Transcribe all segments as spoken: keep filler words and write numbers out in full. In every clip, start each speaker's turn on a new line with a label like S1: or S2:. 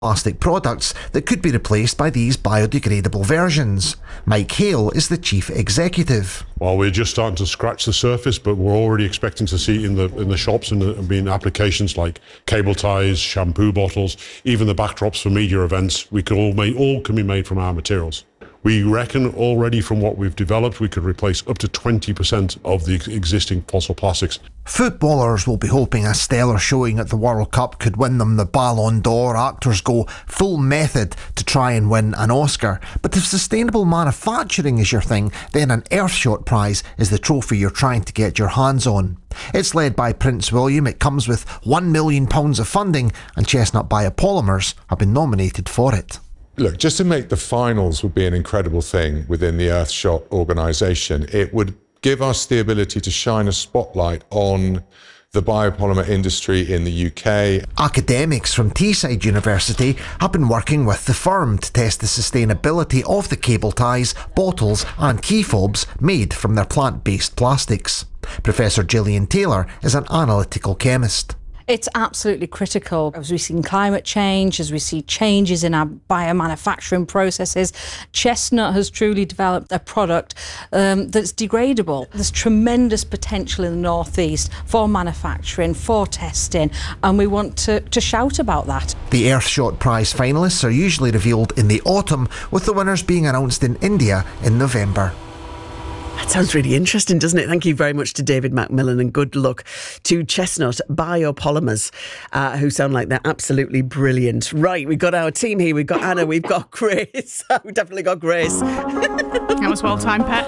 S1: plastic products that could be replaced by these biodegradable versions. Mike Hale is the chief executive.
S2: Well, we're just starting to scratch the surface, but we're already expecting to see in the in the shops and the, in applications like cable ties, shampoo bottles, even the backdrops for media events. We could all make all can be made from our materials. We reckon already from what we've developed, we could replace up to twenty percent of the existing fossil plastics.
S1: Footballers will be hoping a stellar showing at the World Cup could win them the Ballon d'Or. Actors go full method to try and win an Oscar. But if sustainable manufacturing is your thing, then an Earthshot Prize is the trophy you're trying to get your hands on. It's led by Prince William. It comes with one million pounds of funding, and Chestnut Biopolymers have been nominated for it.
S3: Look, just to make the finals would be an incredible thing within the Earthshot organisation. It would give us the ability to shine a spotlight on the biopolymer industry in the U K.
S1: Academics from Teesside University have been working with the firm to test the sustainability of the cable ties, bottles and key fobs made from their plant-based plastics. Professor Gillian Taylor is an analytical chemist.
S4: It's absolutely critical as we see climate change, as we see changes in our biomanufacturing processes. Chestnut has truly developed a product um, that's degradable. There's tremendous potential in the northeast for manufacturing, for testing, and we want to, to shout about that.
S1: The Earthshot Prize finalists are usually revealed in the autumn, with the winners being announced in India in November.
S5: That sounds really interesting, doesn't it? Thank you very much to David Macmillan, and good luck to Chestnut Biopolymers, uh, who sound like they're absolutely brilliant. Right, we've got our team here. We've got Anna, we've got Grace. We've definitely got Grace.
S6: That was well timed, Pet.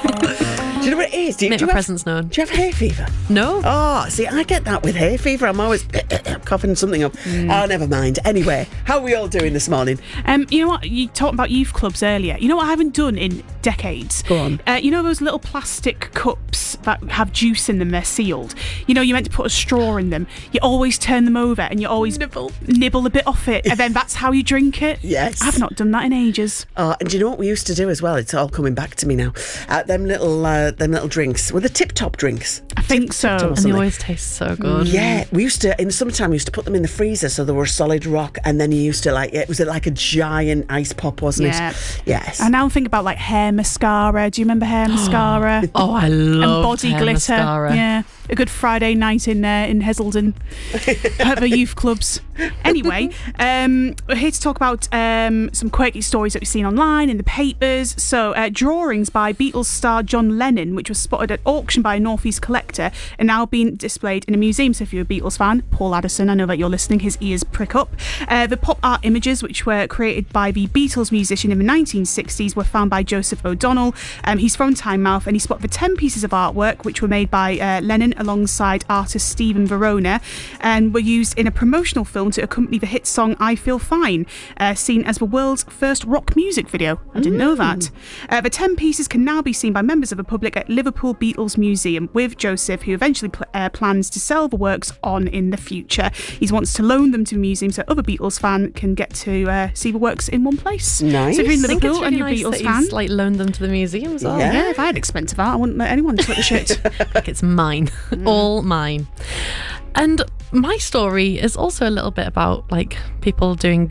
S5: Do you know what it is? Do you,
S7: Make
S5: do
S7: my
S5: you
S7: presence
S5: have,
S7: known.
S5: Do you have hay fever?
S7: No.
S5: Oh, see, I get that with hay fever. I'm always coughing something up. Mm. Oh, never mind. Anyway, how are we all doing this morning?
S6: Um, you know what? You talked about youth clubs earlier. You know what I haven't done in decades?
S5: Go on.
S6: Uh, you know those little plastic cups that have juice in them, they're sealed? You know, you're meant to put a straw in them. You always turn them over and you always
S7: nibble,
S6: nibble a bit off it, and then that's how you drink it?
S5: Yes.
S6: I've not done that in ages.
S5: Oh, and do you know what we used to do as well? It's all coming back to me now. Uh, them little uh, them little drinks. Were the Tip-Top drinks?
S6: I think so.
S7: And they always taste so good.
S5: Yeah, we used to, in the summertime, we used to put them in the freezer so they were solid rock, and then you used to like, it was like a giant ice pop, wasn't
S6: yeah.
S5: it? Yes.
S6: I now think about like hair mascara. Do you remember hair mascara?
S7: Oh, I love
S6: And body
S7: hair
S6: glitter.
S7: mascara.
S6: Yeah. A good Friday night in uh, in Heselden at the youth clubs. Anyway, um, we're here to talk about um, some quirky stories that we've seen online in the papers. So, uh, drawings by Beatles star John Lennon, which was spotted at auction by a North East collector, are now being displayed in a museum. So, if you're a Beatles fan, Paul Addison, I know that you're listening, his ears prick up. Uh, the pop art images, which were created by the Beatles musician in the nineteen sixties, were found by Joseph O'Donnell. Um, he's from Tynemouth, and he spotted the ten pieces of artwork, which were made by uh, Lennon alongside artist Stephen Verona, and were used in a promotional film to accompany the hit song I Feel Fine, uh, seen as the world's first rock music video. I didn't mm. know that. Uh, the ten pieces can now be seen by members of the public at Liverpool Beatles Museum, with Joseph, who eventually pl- uh, plans to sell the works on in the future. He wants to loan them to the museum so other Beatles fans can get to uh, see the works in one place.
S5: Nice.
S6: So if you're in
S7: I think it's
S6: Liverpool
S7: really
S6: and you're a
S7: nice
S6: Beatles
S7: that
S6: fan,
S7: he's, like, loaned them to the museum as well.
S5: Yeah.
S6: yeah, if I had expensive art, I wouldn't let anyone touch the shit.
S7: Like it's mine. Mm. All mine. And my story is also a little bit about like people doing